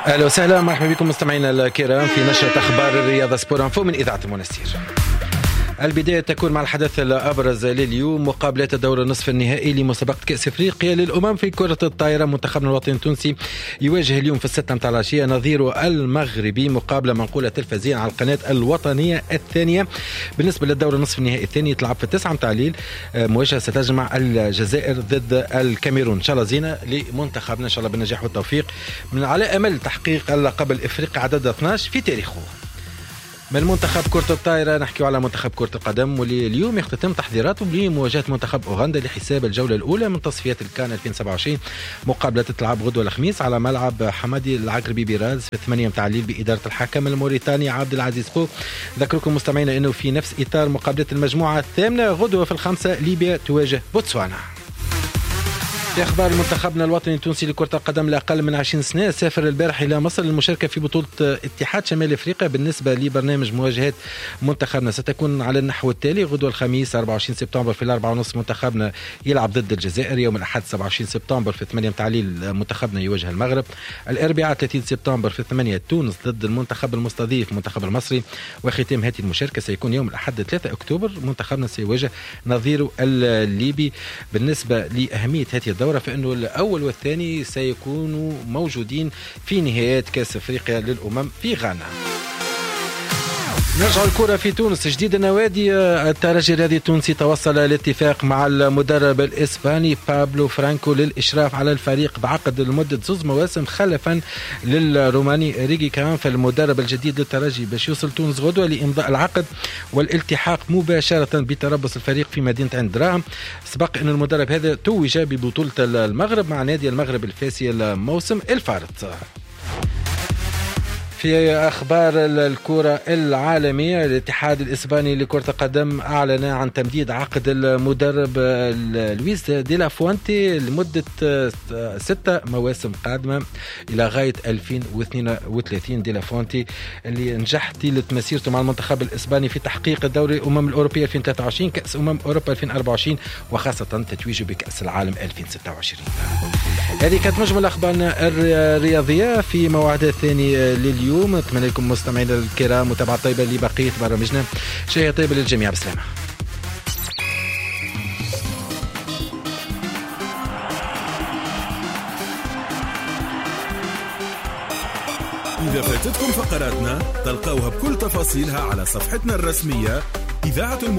اهلا وسهلا، مرحبا بكم مستمعينا الكرام في نشرة اخبار الرياضة سبور انفو من اذاعة المنستير. البداية تكون مع الحدث الأبرز لليوم، مقابلة الدور النصف النهائي لمسابقة كأس أفريقيا للأمم في كرة الطائرة. منتخبنا الوطني التونسي يواجه اليوم في 6 متاع العشية نظيره المغربي، مقابلة منقولة تلفزيا على القناة الوطنية الثانية. بالنسبة للدور النصف النهائي الثاني تلعب في 9 متاع الليل، مواجهة ستجمع الجزائر ضد الكاميرون. إن شاء الله زينة لمنتخبنا إن شاء الله بالنجاح والتوفيق، من على أمل تحقيق اللقب الإفريقي عدد 12 في تاريخه. من منتخب كرة الطائرة نحكي على منتخب كرة القدم، واللي اليوم يختتم تحضيراته لمواجهة منتخب أوغندا لحساب الجولة الأولى من تصفيات الكان 2027. مقابلة تتلعب غدوة الخميس على ملعب حمادي العقربي براز في 8 متاع الليل بإدارة الحكم الموريتاني عبد العزيز بو. ذكركم مستمعينا أنه في نفس إطار مقابلة المجموعة الثامنة غدوة في 5 ليبيا تواجه بوتسوانا. في أخبار منتخبنا الوطني التونسي لكرة القدم لأقل من 20 سنة سافر البارح إلى مصر للمشاركة في بطولة اتحاد شمال أفريقيا. بالنسبة لبرنامج مواجهات منتخبنا ستكون على النحو التالي: غدوة الخميس 24 سبتمبر في 4:30 منتخبنا يلعب ضد الجزائر. يوم الأحد 27 سبتمبر في 8 متاع الليل منتخبنا يواجه المغرب. الأربعاء 30 سبتمبر في 8 تونس ضد المنتخب المستضيف منتخب المصري. وختام هذه المشاركة سيكون يوم الأحد 3 أكتوبر منتخبنا سيواجه نظيره الليبي. بالنسبة لأهمية هذه الدورة فإنه الأول والثاني سيكونوا موجودين في نهايات كأس أفريقيا للأمم في غانا. نرجع الكرة في تونس. جديد النوادي، الترجي الرياضي التونسي توصل لاتفاق مع المدرب الإسباني بابلو فرانكو للإشراف على الفريق بعقد لمدة 2 مواسم خلفا للروماني ريغي كان. فالمدرب الجديد للترجي باش يوصل تونس غدوة لإمضاء العقد والالتحاق مباشرة بتربص الفريق في مدينة عين دراهم. سبق أن المدرب هذا توج ببطولة المغرب مع نادي المغرب الفاسي الموسم الفارط. في أخبار الكرة العالمية، الاتحاد الإسباني لكرة القدم أعلن عن تمديد عقد المدرب لويس دي لا فوانتي لمدة 6 مواسم قادمة إلى غاية 2032. دي لا فوانتي اللي نجح طيلة مسيرته مع المنتخب الإسباني في تحقيق الدوري الأمم الأوروبية 2023، كأس أوروبا 2024، وخاصة تتويجه بكأس العالم 2026. هذه كانت مجمل أخبارنا الرياضية في موعد ثاني لليوم. أتمنى لكم مستمعينا الكرام متابعة طيبة لبقية برامجنا. شيء طيبة للجميع، بسلامة. إذا فاتتكم فقراتنا تلقوها بكل تفاصيلها على صفحتنا الرسمية إذاعة